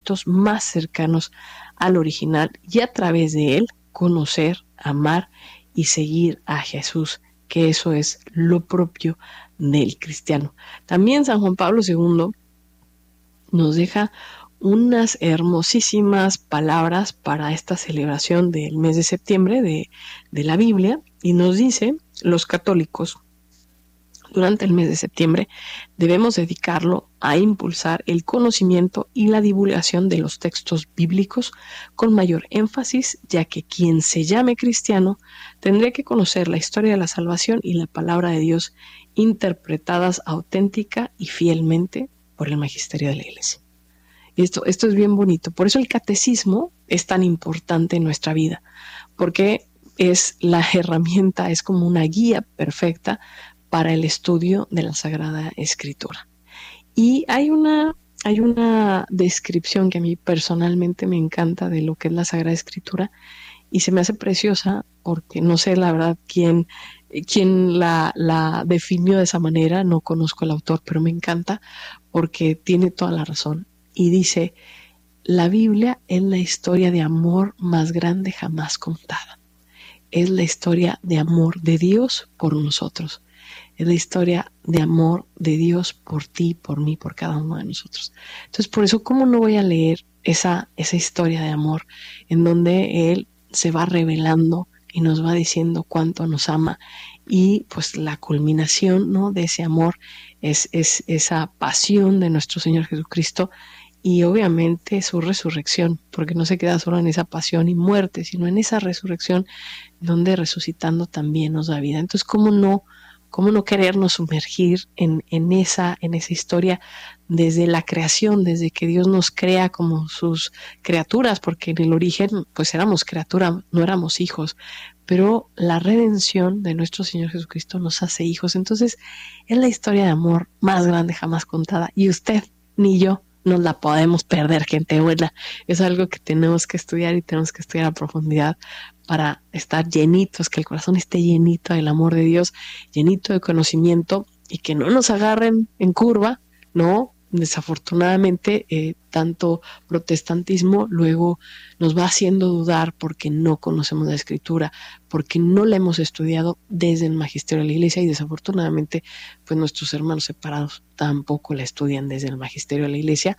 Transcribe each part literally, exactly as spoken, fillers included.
sentimientos más cercanos al original y a través de él conocer, amar y seguir a Jesús, que eso es lo propio del cristiano. También San Juan Pablo segundo nos deja unas hermosísimas palabras para esta celebración del mes de septiembre de, de la Biblia, y nos dice: los católicos durante el mes de septiembre debemos dedicarlo a impulsar el conocimiento y la divulgación de los textos bíblicos con mayor énfasis, ya que quien se llame cristiano tendría que conocer la historia de la salvación y la palabra de Dios interpretadas auténtica y fielmente por el magisterio de la Iglesia. Esto, esto es bien bonito. Por eso el catecismo es tan importante en nuestra vida, porque es la herramienta, es como una guía perfecta para el estudio de la Sagrada Escritura. Y hay una, hay una descripción que a mí personalmente me encanta de lo que es la Sagrada Escritura, y se me hace preciosa porque no sé la verdad quién, quién la, la definió de esa manera, no conozco al autor, pero me encanta porque tiene toda la razón. Y dice: la Biblia es la historia de amor más grande jamás contada. Es la historia de amor de Dios por nosotros. Es la historia de amor de Dios por ti, por mí, por cada uno de nosotros. Entonces, por eso, ¿cómo no voy a leer esa, esa historia de amor en donde Él se va revelando y nos va diciendo cuánto nos ama? Y pues la culminación, ¿no?, de ese amor es, es esa pasión de nuestro Señor Jesucristo, y obviamente su resurrección, porque no se queda solo en esa pasión y muerte, sino en esa resurrección donde resucitando también nos da vida. Entonces, ¿cómo no, cómo no querernos sumergir en, en, esa, en esa historia desde la creación, desde que Dios nos crea como sus criaturas? Porque en el origen pues éramos criaturas, no éramos hijos, pero la redención de nuestro Señor Jesucristo nos hace hijos. Entonces, es la historia de amor más grande jamás contada, y usted ni yo nos la podemos perder, gente buena. Es algo que tenemos que estudiar, y tenemos que estudiar a profundidad para estar llenitos, que el corazón esté llenito del amor de Dios, llenito de conocimiento, y que no nos agarren en curva, ¿no? Desafortunadamente, eh, tanto protestantismo luego nos va haciendo dudar porque no conocemos la Escritura, porque no la hemos estudiado desde el magisterio de la Iglesia, y desafortunadamente pues nuestros hermanos separados tampoco la estudian desde el magisterio de la Iglesia,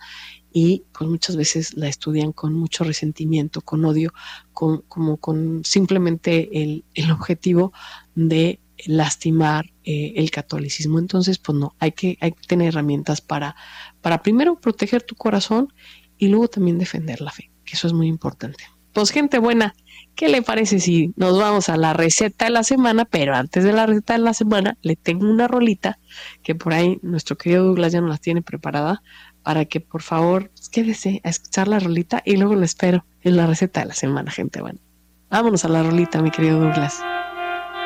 y pues muchas veces la estudian con mucho resentimiento, con odio, con, como con simplemente el, el objetivo de lastimar eh, el catolicismo. Entonces, pues no, hay que, hay que tener herramientas para, para primero proteger tu corazón y luego también defender la fe, que eso es muy importante. Pues gente buena, ¿qué le parece si nos vamos a la receta de la semana? Pero antes de la receta de la semana, le tengo una rolita que por ahí nuestro querido Douglas ya nos la tiene preparada, para que por favor quédese a escuchar la rolita y luego lo espero en la receta de la semana, gente buena. Vámonos a la rolita, mi querido Douglas.